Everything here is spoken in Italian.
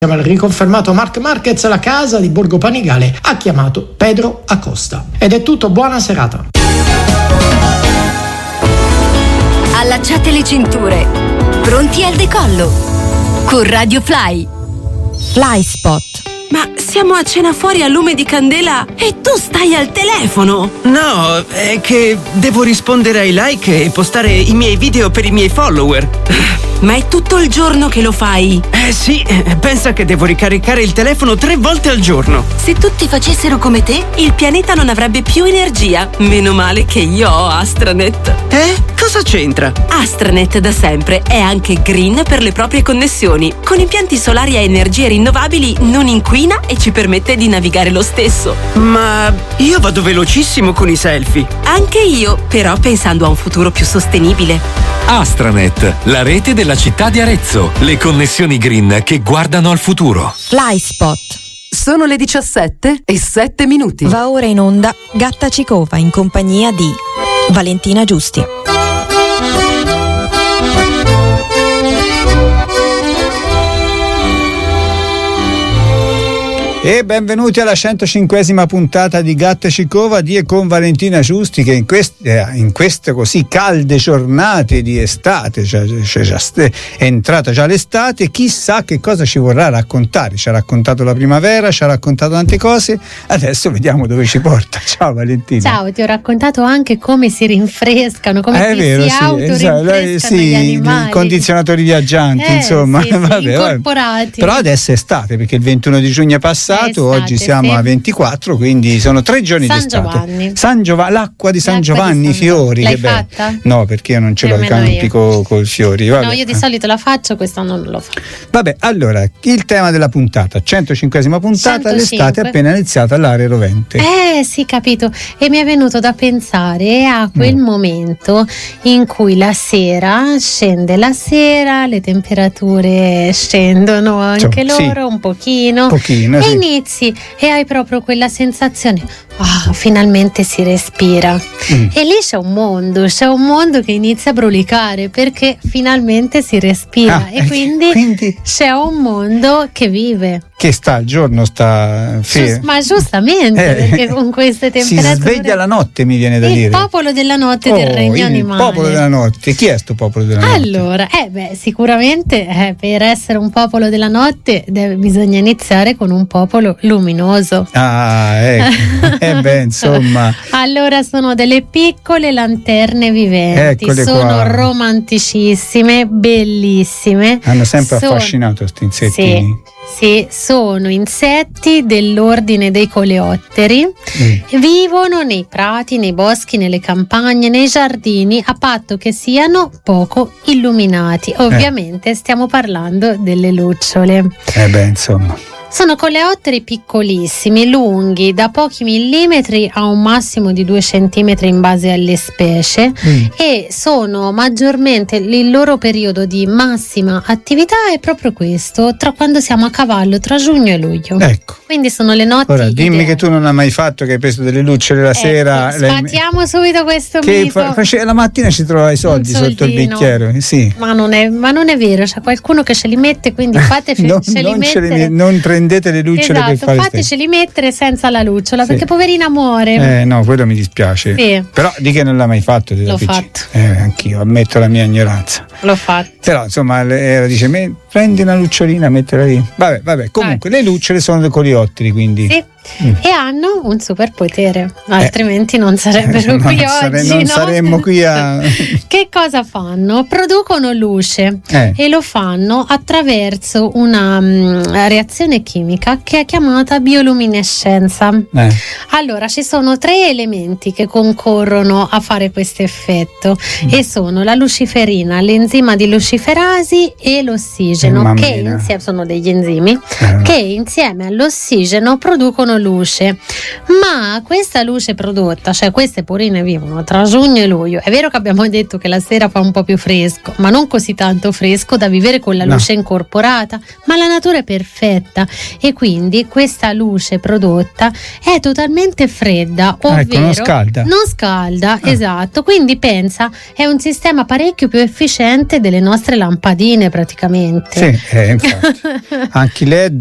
Al riconfermato Marc Marquez, la casa di Borgo Panigale ha chiamato Pedro Acosta. Ed è tutto, buona serata. Allacciate le cinture, pronti al decollo con Radio Fly. Fly Spot. Ma siamo a cena fuori a lume di candela e tu stai al telefono! No, è che devo rispondere ai like e postare i miei video per i miei follower. Ma è tutto il giorno che lo fai? Sì, pensa che devo ricaricare il telefono 3 volte al giorno. Se tutti facessero come te, il pianeta non avrebbe più energia. Meno male che io ho Astranet. Cosa c'entra? Astranet da sempre è anche green per le proprie connessioni. Con impianti solari a energie rinnovabili non inquina e ci permette di navigare lo stesso. Ma io vado velocissimo con i selfie. Anche io, però pensando a un futuro più sostenibile. Astranet, la rete della città di Arezzo. Le connessioni green che guardano al futuro. Fly Spot. Sono le 17:07. Va ora in onda Gatta Cicova in compagnia di Valentina Giusti. E benvenuti alla 105esima puntata di Gatta Cicova di e con Valentina Giusti, che in queste così calde giornate di estate, è entrata già l'estate, chissà che cosa ci vorrà raccontare. Ci ha raccontato la primavera, ci ha raccontato tante cose, adesso vediamo dove ci porta. Ciao Valentina. Ciao, ti ho raccontato anche come si rinfrescano, come si autorinfrescano gli animali. I condizionatori viaggianti, insomma, vabbè, incorporati. Però adesso è estate, perché il 21 di giugno è passato. Oggi siamo a 24, quindi sono 3 giorni di estate. L'acqua di San Giovanni, fiori. L'hai fatta? No, perché io non ce l'ho i campi con fiori. Vabbè. No, io di solito la faccio, quest'anno non lo faccio. Vabbè, allora, il tema della puntata, 105esima puntata, 105. L'estate è appena iniziata all'area rovente. Sì, capito. E mi è venuto da pensare a quel momento in cui la sera scende le temperature scendono anche loro un pochino e inizi e hai proprio quella sensazione, finalmente si respira. E lì c'è un mondo che inizia a brulicare, perché finalmente si respira e quindi c'è un mondo che vive, che sta al giorno, ma giustamente, perché con queste temperature si sveglia la notte, mi viene da dire. Il popolo della notte del regno animale. Il popolo della notte, chi è sto popolo della notte? Allora, sicuramente per essere un popolo della notte bisogna iniziare con un popolo luminoso. Ecco. Insomma. Allora sono delle piccole lanterne viventi. Eccole sono qua. Romanticissime, bellissime. Hanno sempre affascinato questi insettini. Sì, sono insetti dell'ordine dei coleotteri. Vivono nei prati, nei boschi, nelle campagne, nei giardini, a patto che siano poco illuminati. Ovviamente stiamo parlando delle lucciole. Insomma. Sono coleotteri piccolissimi, lunghi, da pochi millimetri a un massimo di 2 centimetri in base alle specie, e sono maggiormente, il loro periodo di massima attività è proprio questo, tra quando siamo a cavallo tra giugno e luglio. Ecco. Quindi sono le notti Ora dimmi ideali. Che tu non hai mai fatto, che hai preso delle lucciole la sera. Sfatiamo subito questo mito. La mattina ci trova i soldi sotto il bicchiere. Sì. Ma non è vero, c'è qualcuno che ce li mette, quindi fateceli mettere. Non prendete le lucciole per fare fateceli mettere senza la lucciola, perché poverina muore. No, quello mi dispiace. Sì. Però di che non l'ha mai fatto? L'ho fatto. Anch'io, ammetto la mia ignoranza. L'ho fatto. Però insomma dice prendi una lucciolina, mettila lì. Vabbè, comunque le lucciole sono dei coleotteri, quindi. Sì. E hanno un superpotere, altrimenti non sarebbero qui oggi. Non saremmo qui a. Che cosa fanno? Producono luce e lo fanno attraverso una reazione chimica che è chiamata bioluminescenza. Allora, ci sono 3 elementi che concorrono a fare questo effetto e sono la luciferina, l'enzima di luciferasi e l'ossigeno, che insieme sono degli enzimi che insieme all'ossigeno producono producono luce, ma questa luce prodotta, cioè queste porine vivono tra giugno e luglio. È vero che abbiamo detto che la sera fa un po' più fresco, ma non così tanto fresco da vivere con la luce incorporata, ma la natura è perfetta e quindi questa luce prodotta è totalmente fredda, ovvero non scalda, esatto. Quindi pensa, è un sistema parecchio più efficiente delle nostre lampadine praticamente. Sì, infatti. Anche i LED